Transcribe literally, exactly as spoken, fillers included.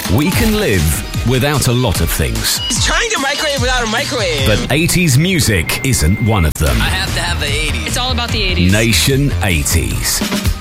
We can live without a lot of things. He's trying to microwave without a microwave. But eighties music isn't one of them. I have to have the eighties. It's all about the eighties. Nation eighties.